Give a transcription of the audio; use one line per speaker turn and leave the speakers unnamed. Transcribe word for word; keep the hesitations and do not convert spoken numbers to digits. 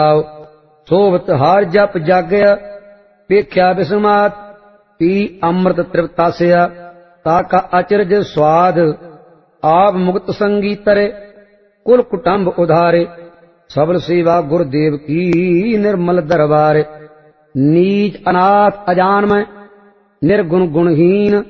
ਸੋਵਤ ਹਾਰ ਜਪ ਜਾਗਿਆ ਵੇਖਿਆ ਬਿਸਮਾਤ ਪੀ ਅੰਮ੍ਰਿਤ ਤ੍ਰਿਪਤਾਸਿਆ ਤਾ ਕਾ ਅਚਰਜ ਸਵਾਦ ਆਪ ਮੁਕਤ ਸੰਗੀ ਤਰੇ ਕੁਲ ਕੁਟੰਬ ਉਧਾਰੇ ਸਬਲ ਸੇਵਾ ਗੁਰਦੇਵ ਕੀ ਨਿਰਮਲ ਦਰਬਾਰ ਨੀਚ ਅਨਾਥ ਅਜਾਨ ਮੈਂ ਨਿਰਗੁਣ ਗੁਣਹੀਨ